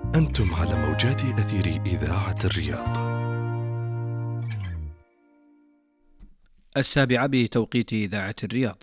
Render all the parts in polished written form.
أنتم على موجات أثير إذاعة الرياض. 7:00 بتوقيت إذاعة الرياض.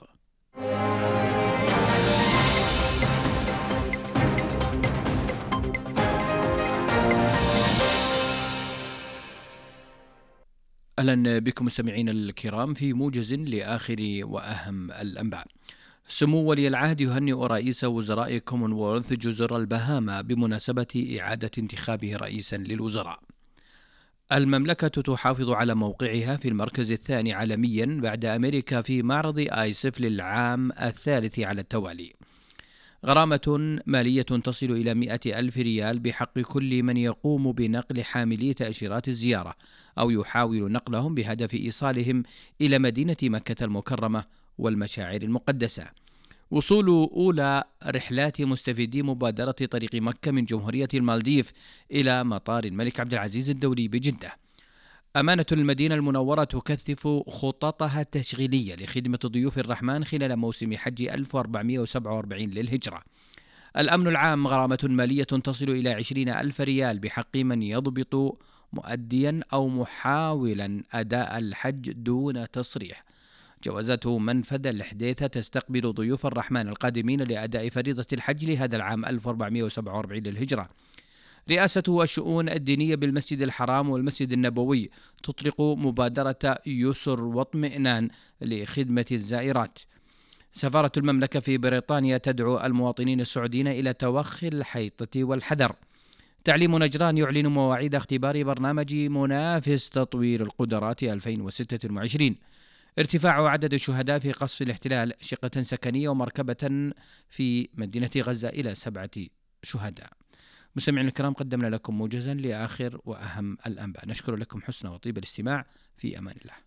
أهلا بكم مستمعين الكرام في موجز لآخر وأهم الأنباء. سمو ولي العهد يهنئ رئيس وزراء كومنولث جزر البهاما بمناسبة إعادة انتخابه رئيسا للوزراء. المملكة تحافظ على موقعها في المركز الثاني عالميا بعد أمريكا في معرض آيسف للعام الثالث على التوالي. غرامة مالية تصل إلى 100,000 ريال بحق كل من يقوم بنقل حاملي تأشيرات الزيارة أو يحاول نقلهم بهدف إيصالهم إلى مدينة مكة المكرمة والمشاعر المقدسة. وصول أولى رحلات مستفيدي مبادرة طريق مكة من جمهورية المالديف إلى مطار الملك عبد العزيز الدولي بجدة. أمانة المدينة المنورة تكثف خططها التشغيلية لخدمة ضيوف الرحمن خلال موسم حج 1447 للهجرة. الأمن العام غرامة مالية تصل إلى 20,000 ريال بحق من يضبط مؤديا أو محاولا أداء الحج دون تصريح. جوازات منفذ الحديثة تستقبل ضيوف الرحمن القادمين لأداء فريضة الحج لهذا العام 1447 للهجرة. رئاسة الشؤون الدينية بالمسجد الحرام والمسجد النبوي تطلق مبادرة يسر واطمئنان لخدمة الزائرات. سفارة المملكة في بريطانيا تدعو المواطنين السعوديين إلى توخي الحيطة والحذر. تعليم نجران يعلن مواعيد اختبار برنامج منافس تطوير القدرات 2026. ارتفاع عدد الشهداء في قصف الاحتلال شقة سكنية ومركبة في مدينة غزة إلى 7 شهداء. مستمعين الكرام، قدمنا لكم موجزا لآخر وأهم الأنباء. نشكر لكم حسن وطيب الاستماع. في أمان الله.